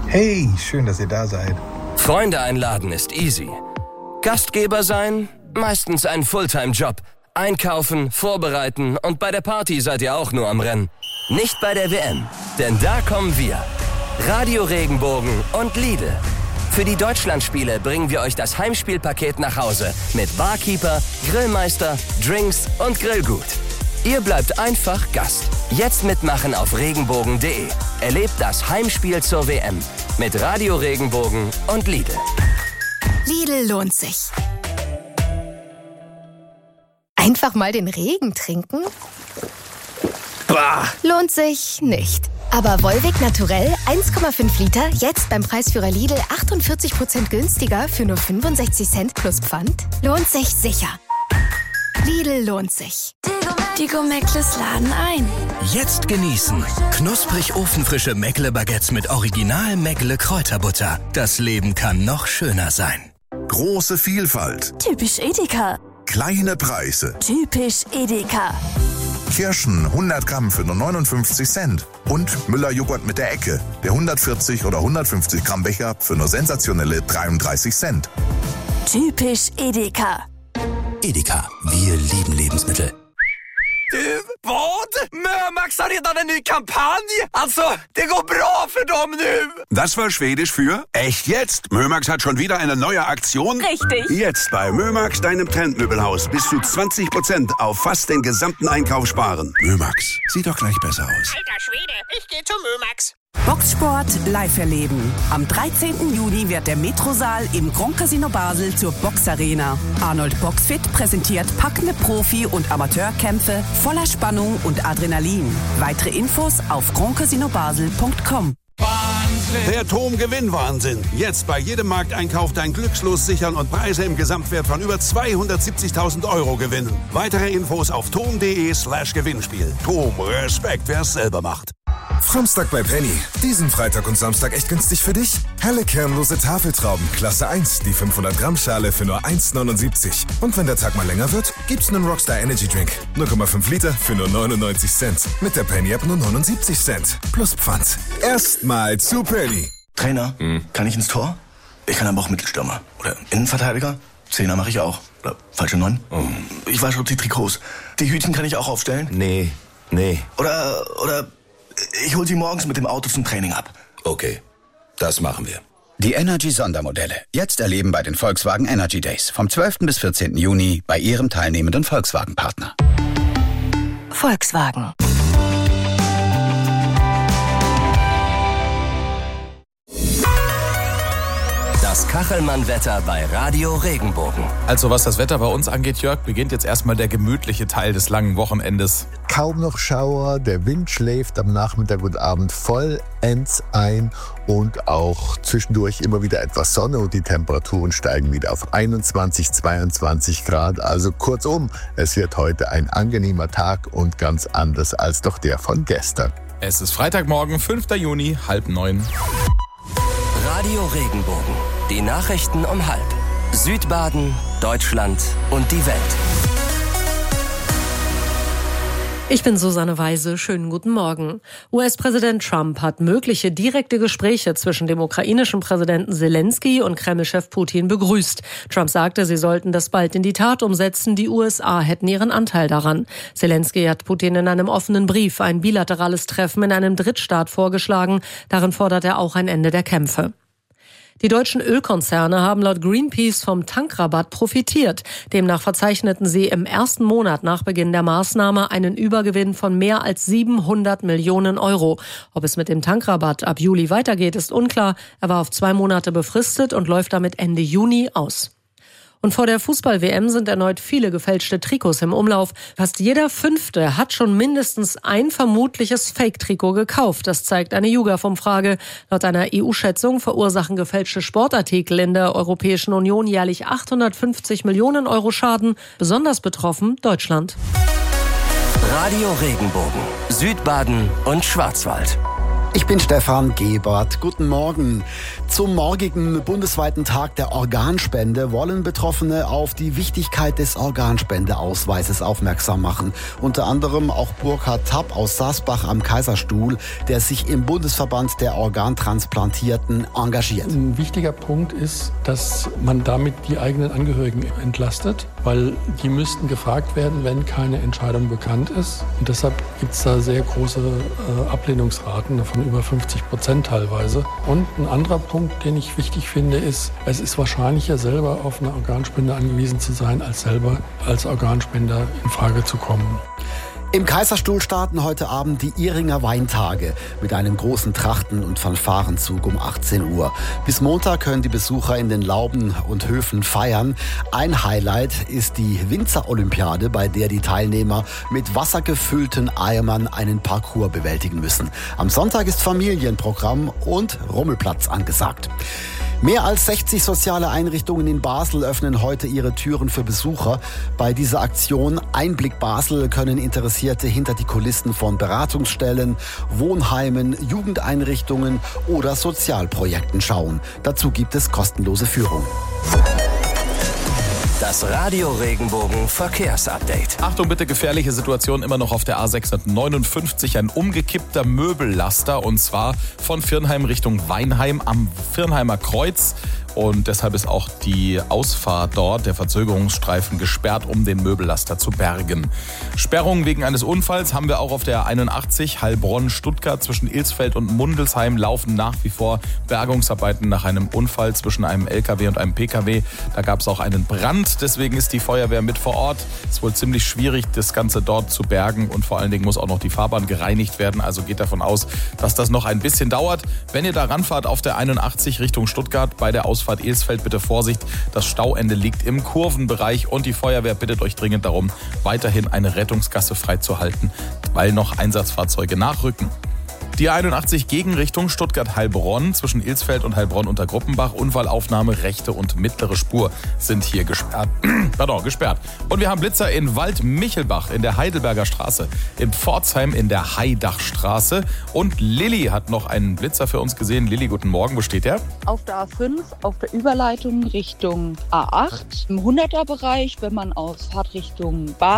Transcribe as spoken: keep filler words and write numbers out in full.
Hey, schön, dass ihr da seid. Freunde einladen ist easy. Gastgeber sein? Meistens ein Fulltime-Job. Einkaufen, vorbereiten und bei der Party seid ihr auch nur am Rennen. Nicht bei der W M, denn da kommen wir. Radio Regenbogen und Lidl. Für die Deutschlandspiele bringen wir euch das Heimspielpaket nach Hause mit Barkeeper, Grillmeister, Drinks und Grillgut. Ihr bleibt einfach Gast. Jetzt mitmachen auf regenbogen punkt de. Erlebt das Heimspiel zur W M mit Radio Regenbogen und Lidl. Lidl lohnt sich. Einfach mal den Regen trinken? Bah. Lohnt sich nicht. Aber Volvic Naturell eins Komma fünf Liter, jetzt beim Preisführer Lidl achtundvierzig Prozent günstiger für nur fünfundsechzig Cent plus Pfand? Lohnt sich sicher. Lidl lohnt sich. Die Go-Meckles laden ein. Jetzt genießen. Knusprig ofenfrische Meckle-Baguettes mit Original Meckle-Kräuterbutter. Das Leben kann noch schöner sein. Große Vielfalt. Typisch Edeka. Kleine Preise. Typisch Edeka. Kirschen hundert Gramm für nur neunundfünfzig Cent. Und Müller-Joghurt mit der Ecke. Der hundertvierzig oder hundertfünfzig Gramm Becher für nur sensationelle dreiunddreißig Cent. Typisch Edeka. Edeka, wir lieben Lebensmittel. Du, vad? Mömax har redan en ny kampanj. Alltså, det går bra för dem nu. Das war Schwedisch für echt jetzt. Mömax hat schon wieder eine neue Aktion. Richtig. Jetzt bei Mömax, deinem Trendmöbelhaus, bis zu zwanzig Prozent auf fast den gesamten Einkauf sparen. Mömax, sieht doch gleich besser aus. Alter Schwede, ich geh zu Mömax. Boxsport live erleben. Am dreizehnten Juni wird der Metrosaal im Grand Casino Basel zur Boxarena. Arnold Boxfit präsentiert packende Profi- und Amateurkämpfe voller Spannung und Adrenalin. Weitere Infos auf grand casino basel punkt com. Der Tom-Gewinn-Wahnsinn. Jetzt bei jedem Markteinkauf dein Glückslos sichern und Preise im Gesamtwert von über zweihundertsiebzigtausend Euro gewinnen. Weitere Infos auf tom punkt de slash Gewinnspiel. Tom, Respekt, wer es selber macht. Samstag bei Penny. Diesen Freitag und Samstag echt günstig für dich? Helle kernlose Tafeltrauben, Klasse eins, die fünfhundert Gramm Schale für nur eins neunundsiebzig. Und wenn der Tag mal länger wird, gibt's einen Rockstar Energy Drink. null Komma fünf Liter für nur neunundneunzig Cent. Mit der Penny App nur neunundsiebzig Cent. Plus Pfand. Erstmal zu Penny. Trainer, hm. kann ich ins Tor? Ich kann aber auch Mittelstürmer. Oder Innenverteidiger? Zehner mache ich auch. Oder falsche Neun? Oh. Ich wasche die Trikots. Die Hütchen kann ich auch aufstellen? Nee, nee. Oder, oder ich hol sie morgens mit dem Auto zum Training ab. Okay, das machen wir. Die Energy-Sondermodelle. Jetzt erleben bei den Volkswagen Energy Days. Vom zwölften bis vierzehnten Juni bei Ihrem teilnehmenden Volkswagen-Partner. Volkswagen. Das Kachelmann-Wetter bei Radio Regenbogen. Also was das Wetter bei uns angeht, Jörg, beginnt jetzt erstmal der gemütliche Teil des langen Wochenendes. Kaum noch Schauer, der Wind schläft am Nachmittag und Abend vollends ein und auch zwischendurch immer wieder etwas Sonne und die Temperaturen steigen wieder auf einundzwanzig, zweiundzwanzig Grad. Also kurzum, es wird heute ein angenehmer Tag und ganz anders als doch der von gestern. Es ist Freitagmorgen, fünfter Juni, halb neun. Radio Regenbogen. Die Nachrichten um halb. Südbaden, Deutschland und die Welt. Ich bin Susanne Weise. Schönen guten Morgen. U S-Präsident Trump hat mögliche direkte Gespräche zwischen dem ukrainischen Präsidenten Zelensky und Kreml-Chef Putin begrüßt. Trump sagte, sie sollten das bald in die Tat umsetzen. Die U S A hätten ihren Anteil daran. Zelensky hat Putin in einem offenen Brief ein bilaterales Treffen in einem Drittstaat vorgeschlagen. Darin fordert er auch ein Ende der Kämpfe. Die deutschen Ölkonzerne haben laut Greenpeace vom Tankrabatt profitiert. Demnach verzeichneten sie im ersten Monat nach Beginn der Maßnahme einen Übergewinn von mehr als siebenhundert Millionen Euro. Ob es mit dem Tankrabatt ab Juli weitergeht, ist unklar. Er war auf zwei Monate befristet und läuft damit Ende Juni aus. Und vor der Fußball-W M sind erneut viele gefälschte Trikots im Umlauf. Fast jeder Fünfte hat schon mindestens ein vermutliches Fake-Trikot gekauft. Das zeigt eine YouGov-Umfrage. Laut einer E U-Schätzung verursachen gefälschte Sportartikel in der Europäischen Union jährlich achthundertfünfzig Millionen Euro Schaden. Besonders betroffen Deutschland. Radio Regenbogen, Südbaden und Schwarzwald. Ich bin Stefan Gebert. Guten Morgen. Zum morgigen bundesweiten Tag der Organspende wollen Betroffene auf die Wichtigkeit des Organspendeausweises aufmerksam machen. Unter anderem auch Burkhard Tapp aus Saasbach am Kaiserstuhl, der sich im Bundesverband der Organtransplantierten engagiert. Ein wichtiger Punkt ist, dass man damit die eigenen Angehörigen entlastet, weil die müssten gefragt werden, wenn keine Entscheidung bekannt ist. Und deshalb gibt es da sehr große äh, Ablehnungsraten von über fünfzig Prozent teilweise. Und ein anderer Punkt, den ich wichtig finde, ist, es ist wahrscheinlicher, selber auf eine Organspende angewiesen zu sein, als selber als Organspender in Frage zu kommen. Im Kaiserstuhl starten heute Abend die Ihringer Weintage mit einem großen Trachten- und Fanfarenzug um achtzehn Uhr. Bis Montag können die Besucher in den Lauben und Höfen feiern. Ein Highlight ist die Winzer-Olympiade, bei der die Teilnehmer mit wassergefüllten Eimern einen Parcours bewältigen müssen. Am Sonntag ist Familienprogramm und Rummelplatz angesagt. Mehr als sechzig soziale Einrichtungen in Basel öffnen heute ihre Türen für Besucher. Bei dieser Aktion Einblick Basel können Interessierte hinter die Kulissen von Beratungsstellen, Wohnheimen, Jugendeinrichtungen oder Sozialprojekten schauen. Dazu gibt es kostenlose Führungen. Das Radio Regenbogen Verkehrsupdate. Achtung bitte, gefährliche Situation immer noch auf der A sechshundertneunundfünfzig. Ein umgekippter Möbellaster und zwar von Virnheim Richtung Weinheim am Virnheimer Kreuz. Und deshalb ist auch die Ausfahrt dort, der Verzögerungsstreifen, gesperrt, um den Möbellaster zu bergen. Sperrungen wegen eines Unfalls haben wir auch auf der einundachtzig Heilbronn-Stuttgart. Zwischen Ilsfeld und Mundelsheim laufen nach wie vor Bergungsarbeiten nach einem Unfall zwischen einem L K W und einem P K W. Da gab es auch einen Brand, deswegen ist die Feuerwehr mit vor Ort. Es ist wohl ziemlich schwierig, das Ganze dort zu bergen und vor allen Dingen muss auch noch die Fahrbahn gereinigt werden. Also geht davon aus, dass das noch ein bisschen dauert. Wenn ihr da ranfahrt auf der einundachtzig Richtung Stuttgart bei der Ausfahrt Ilsfeld, bitte Vorsicht, das Stauende liegt im Kurvenbereich und die Feuerwehr bittet euch dringend darum, weiterhin eine Rettungsgasse freizuhalten, weil noch Einsatzfahrzeuge nachrücken. Die einundachtzig Gegenrichtung Stuttgart-Heilbronn zwischen Ilsfeld und Heilbronn unter Gruppenbach. Unfallaufnahme, rechte und mittlere Spur sind hier gesperrt. Pardon, gesperrt. Und wir haben Blitzer in Wald-Michelbach in der Heidelberger Straße, in Pforzheim in der Heidachstraße. Und Lilly hat noch einen Blitzer für uns gesehen. Lilly, guten Morgen. Wo steht der? Auf der A fünf, auf der Überleitung Richtung A acht, im hunderter Bereich, wenn man aus Fahrtrichtung Basel